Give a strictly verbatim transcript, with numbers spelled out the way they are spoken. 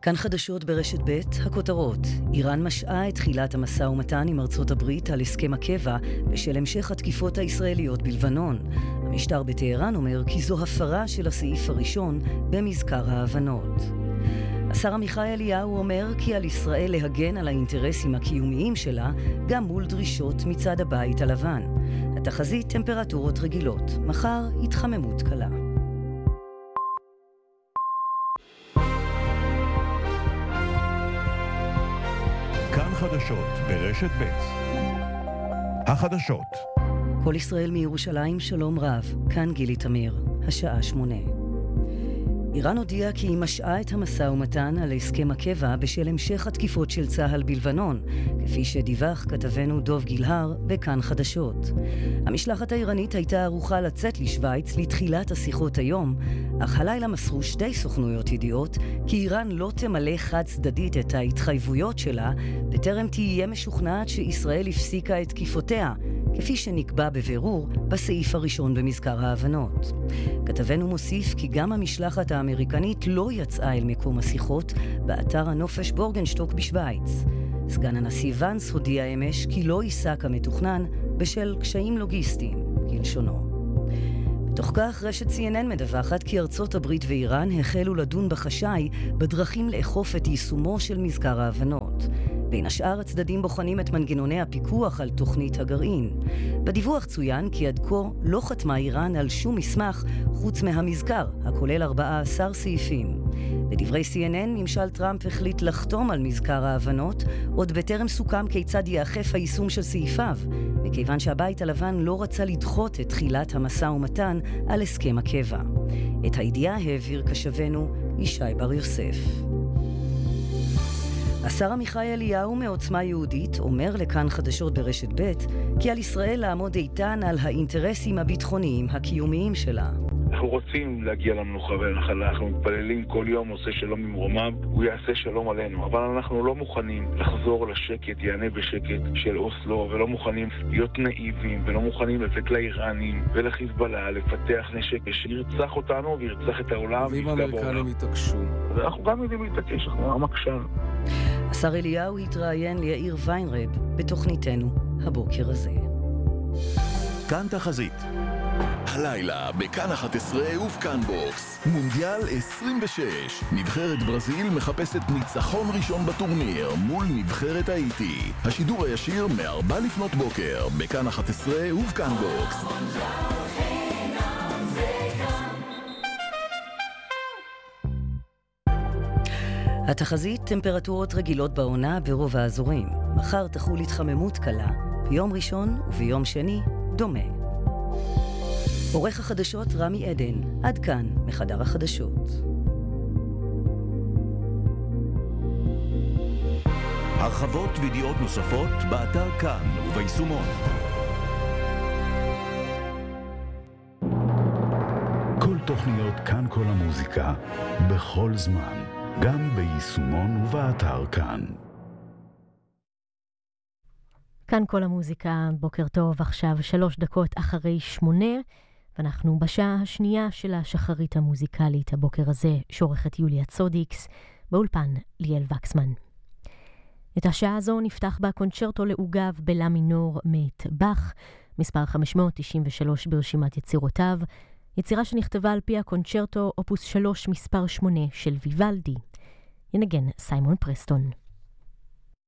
כאן חדשות ברשת ב', הכותרות. איראן משעה את תחילת המשא ומתן עם ארצות הברית על הסכם הקבע בשל המשך התקיפות הישראליות בלבנון. המשטר בטהרן אומר כי זו הפרה של הסעיף הראשון במזכר ההבנות. השר עמיחי אליהו אומר כי על ישראל להגן על האינטרסים הקיומיים שלה גם מול דרישות מצד הבית הלבן. התחזית טמפרטורות רגילות, מחר התחממות קלה. כאן חדשות ברשת ב'. החדשות. כל ישראל מירושלים, שלום רב. כאן גילי תמיר, השעה שמונה. איראן הודיעה כי היא משעה את המשא ומתן על הסכם הקבע בשל המשך התקיפות של צה"ל בלבנון, כפי שדיווח כתבנו דוב גילהר בכאן חדשות. המשלחת האיראנית הייתה ערוכה לצאת לשוויץ לתחילת השיחות היום, אך הלילה מסרו שתי סוכנויות ידיעות כי איראן לא תמלא חד צדדית את ההתחייבויות שלה, בטרם תהיה משוכנעת שישראל הפסיקה את תקיפותיה, כפי שנקבע בבירור בסעיף הראשון במזכר ההבנות. כתבנו מוסיף כי גם המשלחת האמריקנית לא יצאה אל מקום השיחות באתר הנופש בורגנשטוק בשוויץ. סגן הנשיא ונס הודיע אמש כי לא ייסע כמתוכנן בשל קשיים לוגיסטיים, כלשונו. בתוך כך רשת סי אן אן מדווחת כי ארצות הברית ואיראן החלו לדון בחשאי בדרכים לאכוף את יישומו של מזכר ההבנות. בין השאר הצדדים בוחנים את מנגנוני הפיקוח על תוכנית הגרעין. בדיווח צוין כי עד כה לא חתמה איראן על שום מסמך חוץ מהמזכר, הכולל ארבעה עשר סעיפים. לדברי סי אן אן, ממשל טראמפ החליט לחתום על מזכר ההבנות, עוד בטרם סוכם כיצד יאכף היישום של סעיפיו, מכיוון שהבית הלבן לא רצה לדחות את תחילת המשא ומתן על הסכם הקבע. את הידיעה העביר כשבנו ישי בר יוסף. השר עמיחי אליהו מעוצמה יהודית אומר לכאן חדשות ברשת ב' כי על ישראל לעמוד איתן על האינטרסים הביטחוניים הקיומיים שלה. אנחנו רוצים להגיע למנוחה ולנחלה, אנחנו מתפללים כל יום עושה שלום ממרומיו, הוא יעשה שלום עלינו, אבל אנחנו לא מוכנים לחזור לשקט, יענה בשקט של אוסלו, ולא מוכנים להיות נאיבים, ולא מוכנים לתת לאיראנים ולחיזבאללה לפתח נשק שירצח אותנו וירצח את העולם. ואם האמריקנים יתעקשו. אנחנו גם יודעים להתעקש, אנחנו עם הקשר. השר אליהו התראיין ליאיר ויינרב בתוכניתנו הבוקר הזה. כאן תחזית. הלילה בכאן אחת עשרה ובכאן בוקס מונדיאל עשרים ושש. נבחרת ברזיל מחפשת ניצחון ראשון בטורניר מול נבחרת האיטי. השידור הישיר מארבע לפנות בוקר בכאן אחת עשרה ובכאן בוקס. התחזית טמפרטורות רגילות בעונה ברוב האזורים. מחר תחול התחממות קלה, ביום ראשון וביום שני דומה. עורך החדשות רמי עדן, עד כאן מחדר החדשות. הרחבות וידיעות נוספות באתר כאן וביישומון. כל תוכניות כאן כל המוזיקה, בכל זמן, גם ביישומון ובאתר כאן. כאן כל המוזיקה, בוקר טוב, עכשיו שלוש דקות אחרי שמונה, ואנחנו בשעה השנייה של השחרית המוזיקלית הבוקר הזה, שעורכת יוליה צודיקס, באולפן ליאל וקסמן. את השעה הזו נפתח בקונצ'רטו לעוגב בלה מינור מאת באך, מספר חמש מאות תשעים ושלוש ברשימת יצירותיו, יצירה שנכתבה על פי הקונצ'רטו אופוס שלוש מספר שמונה של ויוולדי. ינגן סיימון פרסטון.